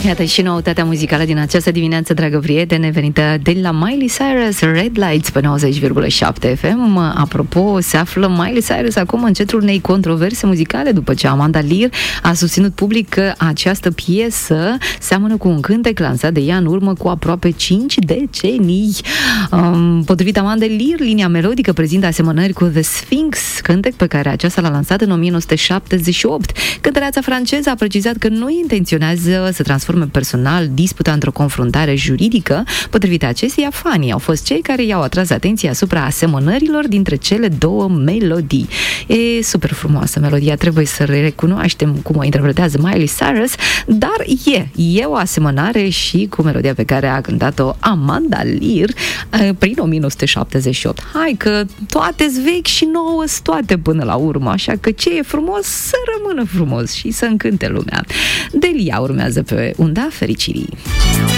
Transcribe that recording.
Iată și noutatea muzicală din această dimineață, dragă prietene, venită de la Miley Cyrus, Red Lights pe 90,7 FM. Apropo, se află Miley Cyrus acum în centrul unei controverse muzicale după ce Amanda Lear a susținut public că această piesă seamănă cu un cântec lansat de ea în urmă cu aproape 5 decenii. Potrivit Amanda Lear, linia melodică prezintă asemănări cu The Sphinx, cântec pe care aceasta l-a lansat în 1978. Cântăreața franceză a precizat că nu intenționează să transforme personal disputa într-o confruntare juridică. Potrivit acesteia, fanii au fost cei care i-au atras atenția asupra asemănărilor dintre cele două melodii. E super frumoasă melodia, trebuie să recunoaștem cum o interpretează Miley Cyrus, dar e o asemănare și cu melodia pe care a cântat-o Amanda Lear prin 1978. Hai că toate-s vechi și nouă-s toate până la urmă, așa că ce e frumos să rămână frumos și să încânte lumea. Delia urmează pe Unda Fericirii.